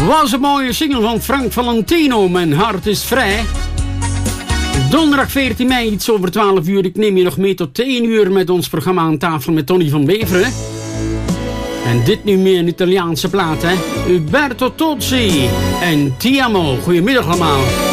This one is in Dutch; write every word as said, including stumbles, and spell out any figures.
Was een mooie single van Frank Valentino. Mijn hart is vrij. Donderdag veertien mei, iets over twaalf uur. Ik neem je nog mee tot één uur met ons programma Aan tafel met Tony van Beveren. En dit nu meer een Italiaanse plaat, hè. Uberto Tozzi en Ti amo. Goedemiddag allemaal.